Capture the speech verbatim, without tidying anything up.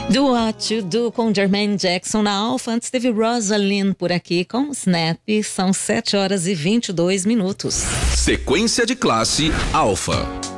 Do What You Do com Jermaine Jackson na Alfa. Antes teve Rosalind por aqui com Snap. São sete horas e vinte e dois minutos. Sequência de classe Alfa.